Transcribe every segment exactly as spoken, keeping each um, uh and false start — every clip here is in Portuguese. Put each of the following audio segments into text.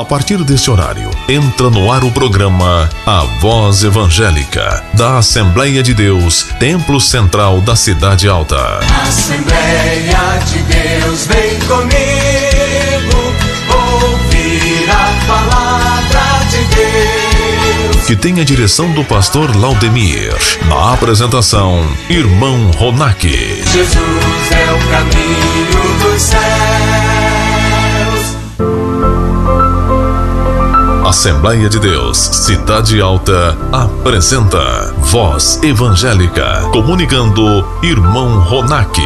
partir deste horário, entra no ar o programa A Voz Evangélica, da Assembleia de Deus, Templo Central da Cidade Alta. Assembleia de Deus, vem comigo, ouvir a palavra de Deus. Que tem a direção do pastor Laudemir. Na apresentação, irmão Ronac. Jesus é o caminho dos céus. Assembleia de Deus, Cidade Alta, apresenta Voz Evangélica, comunicando irmão Ronac.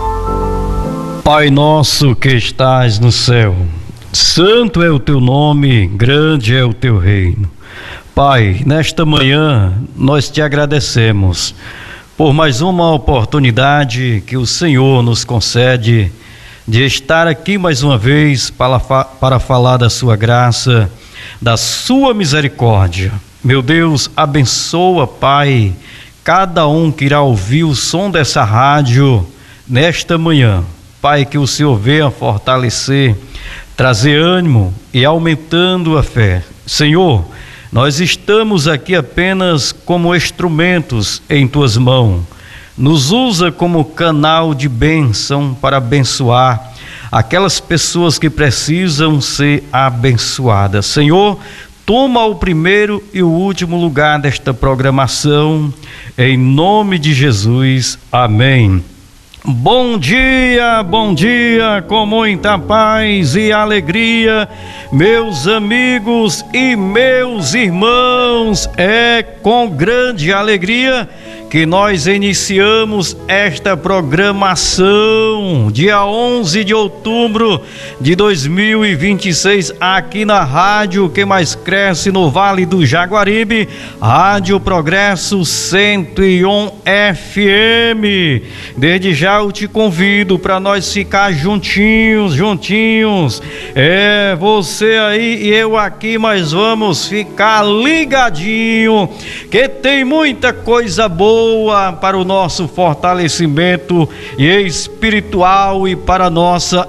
Pai nosso que estás no céu, santo é o teu nome, grande é o teu reino. Pai, nesta manhã nós te agradecemos por mais uma oportunidade que o Senhor nos concede de estar aqui mais uma vez para, para falar da sua graça, da sua misericórdia. Meu Deus, abençoa, Pai, cada um que irá ouvir o som dessa rádio nesta manhã. Pai, que o Senhor venha fortalecer, trazer ânimo e aumentando a fé. Senhor, nós estamos aqui apenas como instrumentos em tuas mãos. Nos usa como canal de bênção para abençoar aquelas pessoas que precisam ser abençoadas. Senhor, toma o primeiro e o último lugar desta programação, em nome de Jesus, amém. Bom dia, bom dia, com muita paz e alegria, meus amigos e meus irmãos. É com grande alegria que nós iniciamos esta programação, dia onze de outubro de dois mil e vinte e seis, aqui na rádio que mais cresce no Vale do Jaguaribe, Rádio Progresso cento e um F M. Desde já eu te convido para nós ficar juntinhos, juntinhos, é você aí e eu aqui, mas vamos ficar ligadinho, que tem muita coisa boa para o nosso fortalecimento espiritual e para a nossa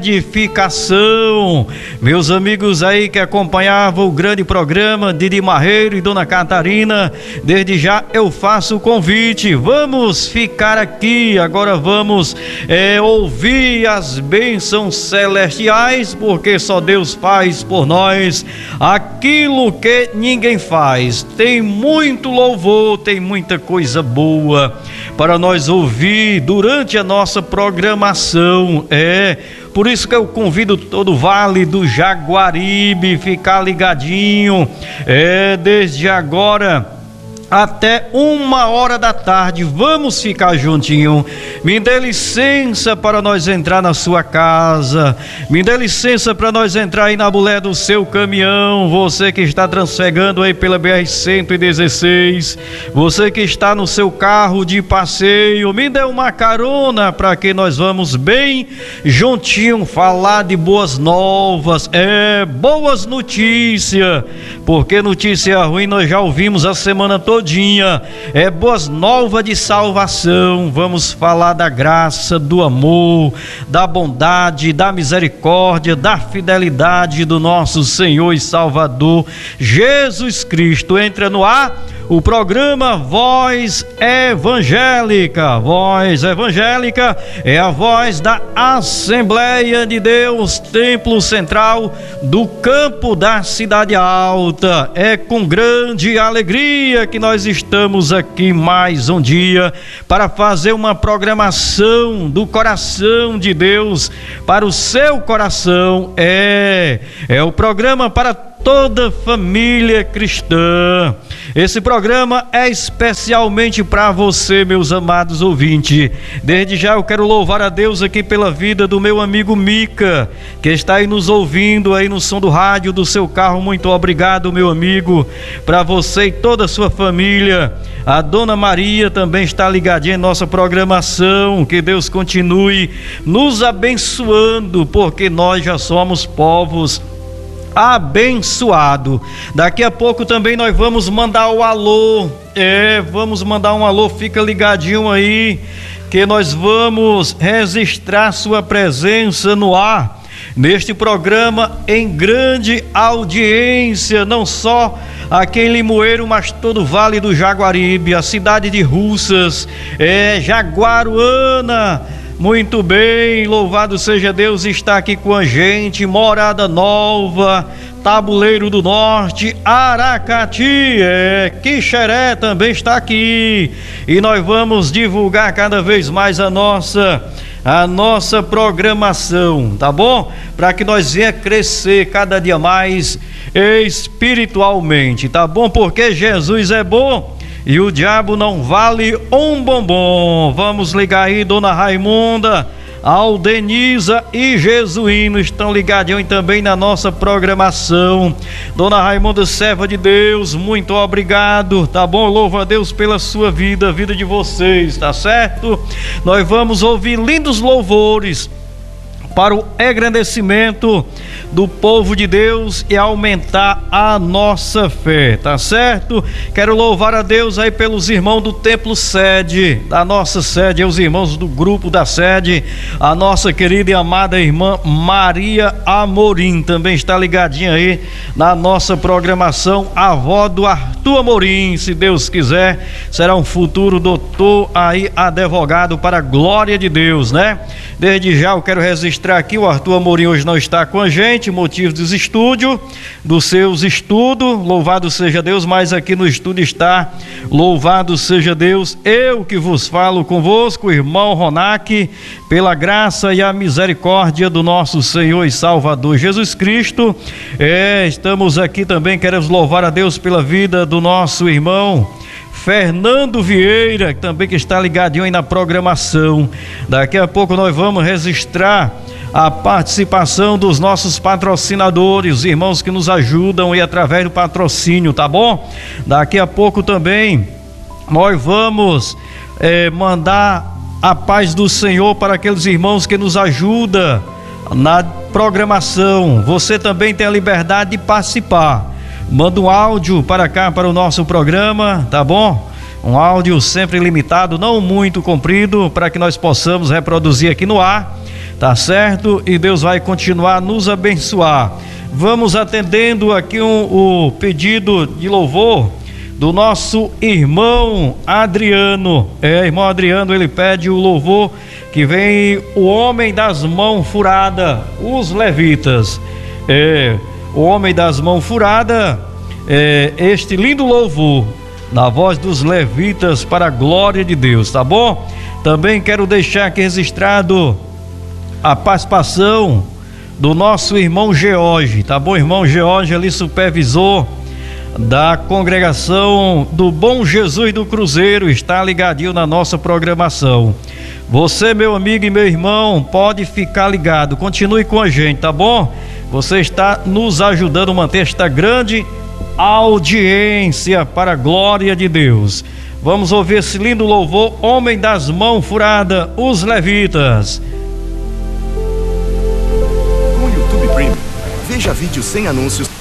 edificação. Meus amigos aí que acompanhavam o grande programa, Didi Marreiro e Dona Catarina, desde já eu faço o convite, vamos ficar aqui, agora vamos é, ouvir as bênçãos celestiais, porque só Deus faz por nós aquilo que ninguém faz. Tem muito louvor, tem muita coisa boa para nós ouvir durante a nossa programação. É por isso que eu convido todo o Vale do Jaguaribe ficar ligadinho, é desde agora até uma hora da tarde, vamos ficar juntinho. Me dê licença para nós entrar na sua casa, me dê licença para nós entrar aí na bulé do seu caminhão, você que está transfegando aí pela B R cento e dezesseis, você que está no seu carro de passeio, me dê uma carona para que nós vamos bem juntinho falar de boas novas, é, boas notícias, porque notícia ruim nós já ouvimos a semana toda. É boas novas de salvação. Vamos falar da graça, do amor, da bondade, da misericórdia, da fidelidade do nosso Senhor e Salvador Jesus Cristo. Entra no ar o programa Voz Evangélica. Voz Evangélica é a voz da Assembleia de Deus, Templo Central do Campo da Cidade Alta. É com grande alegria que nós estamos aqui mais um dia para fazer uma programação do coração de Deus para o seu coração. É, é o programa para toda família cristã. Esse programa é especialmente para você, meus amados ouvintes. Desde já eu quero louvar a Deus aqui pela vida do meu amigo Mica, que está aí nos ouvindo aí no som do rádio do seu carro. Muito obrigado, meu amigo, para você e toda a sua família. A Dona Maria também está ligadinha em nossa programação. Que Deus continue nos abençoando, porque nós já somos povos abençoado. Daqui a pouco também nós vamos mandar o alô, é, vamos mandar um alô, fica ligadinho aí, que nós vamos registrar sua presença no ar. neste programa em grande audiência, não só aqui em Limoeiro, mas todo o Vale do Jaguaribe, a cidade de Russas, é, Jaguaruana. Muito bem, louvado seja Deus, está aqui com a gente, Morada Nova, Tabuleiro do Norte, Aracati, é, Quixeré também está aqui, e nós vamos divulgar cada vez mais a nossa, a nossa programação, tá bom? Para que nós venha crescer cada dia mais espiritualmente, tá bom? Porque Jesus é bom e o diabo não vale um bombom. Vamos ligar aí, dona Raimunda, Aldenisa e Jesuíno estão ligadinhos também na nossa programação. Dona Raimunda, serva de Deus, muito obrigado, tá bom? Louva a Deus pela sua vida, vida de vocês, tá certo? Nós vamos ouvir lindos louvores para o engrandecimento do povo de Deus e aumentar a nossa fé, tá certo? Quero louvar a Deus aí pelos irmãos do Templo Sede, da nossa sede, os irmãos do grupo da sede, a nossa querida e amada irmã Maria Amorim também está ligadinha aí na nossa programação, a avó do Arthur Amorim, se Deus quiser, será um futuro doutor aí, advogado para a glória de Deus, né? Desde já eu quero registrar aqui, o Arthur Amorim hoje não está com a gente, motivo dos estúdios, dos seus estudos, louvado seja Deus, mas aqui no estúdio está, louvado seja Deus, eu que vos falo convosco, irmão Ronac, pela graça e a misericórdia do nosso Senhor e Salvador Jesus Cristo, é, estamos aqui também, queremos louvar a Deus pela vida do nosso irmão Fernando Vieira, também que está ligadinho aí na programação. Daqui a pouco nós vamos registrar a participação dos nossos patrocinadores, irmãos que nos ajudam e através do patrocínio, tá bom? Daqui a pouco também nós vamos é, mandar a paz do Senhor para aqueles irmãos que nos ajudam na programação. Você também tem a liberdade de participar. Manda um áudio para cá, para o nosso programa, tá bom? Um áudio sempre limitado, não muito comprido, para que nós possamos reproduzir aqui no ar, tá certo? E Deus vai continuar a nos abençoar. Vamos atendendo aqui um, o pedido de louvor do nosso irmão Adriano. É, irmão Adriano, ele pede o louvor que vem o homem das mãos furadas, os levitas. É... O homem das mãos furadas, é, este lindo louvor na voz dos levitas para a glória de Deus, tá bom? Também quero deixar aqui registrado a participação do nosso irmão George, tá bom? Irmão George ali, supervisor da congregação do Bom Jesus do Cruzeiro, está ligadinho na nossa programação. Você, meu amigo e meu irmão, pode ficar ligado, continue com a gente, tá bom? Você está nos ajudando a manter esta grande audiência para a glória de Deus. Vamos ouvir esse lindo louvor, Homem das Mãos Furadas, os Levitas. Com o YouTube Premium, veja vídeos sem anúncios